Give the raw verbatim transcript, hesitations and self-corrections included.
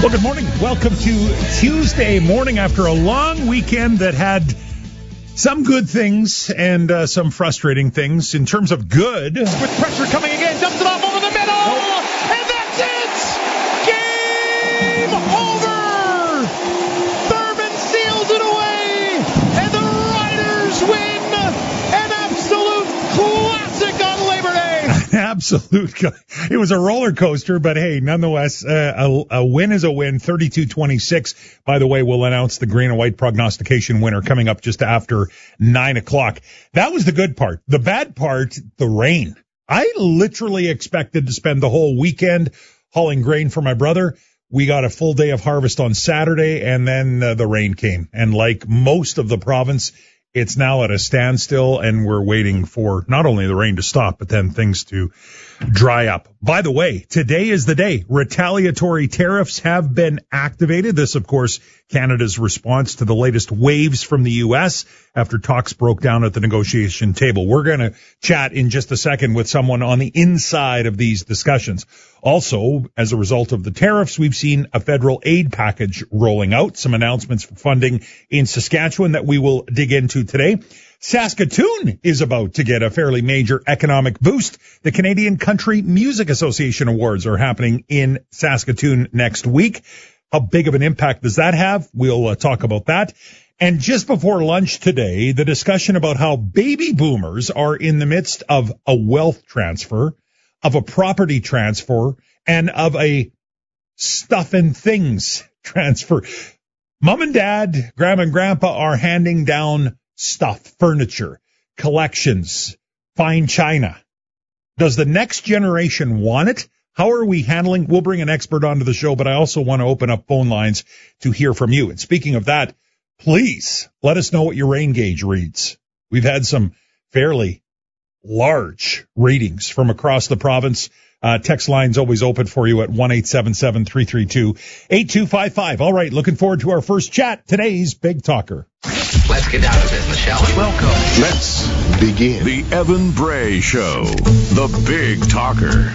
Well, good morning. Welcome to Tuesday morning after a long weekend that had some good things and uh, some frustrating things. In terms of good, with pressure coming again, dumps it off over the middle, oh. and that's it! Game over! Thurman seals it away, and the Riders win! An absolute classic on Labor Day! Absolute. It was a roller coaster, but hey, nonetheless, uh, a, a win is a win. thirty-two twenty-six. By the way, we'll announce the green and white prognostication winner coming up just after nine o'clock. That was the good part. The bad part, the rain. I literally expected to spend the whole weekend hauling grain for my brother. We got a full day of harvest on Saturday, and then uh, the rain came. And like most of the province, it's now at a standstill, and we're waiting for not only the rain to stop, but then things to dry up. By the way, today is the day. Retaliatory tariffs have been activated. This, of course, Canada's response to the latest waves from the U S after talks broke down at the negotiation table. We're going to chat in just a second with someone on the inside of these discussions. Also, as a result of the tariffs, we've seen a federal aid package rolling out, some announcements for funding in Saskatchewan that we will dig into today. Saskatoon is about to get a fairly major economic boost. The Canadian Country Music Association Awards are happening in Saskatoon next week. How big of an impact does that have? We'll uh, talk about that. And just before lunch today, the discussion about how baby boomers are in the midst of a wealth transfer, of a property transfer, and of a stuff and things transfer. Mom and dad, grandma and grandpa are handing down stuff, furniture, collections, fine china. Does the next generation want it? How are we handling? We'll bring an expert onto the show, but I also want to open up phone lines to hear from you. And speaking of that, please let us know what your rain gauge reads. We've had some fairly large readings from across the province. Uh, text line's always open for you at one eight seven seven, three three two, eight two five five. All right, looking forward to our first chat. Today's Big Talker. Let's get down to business, shall we? Welcome. Let's begin. The Evan Bray Show, the Big Talker.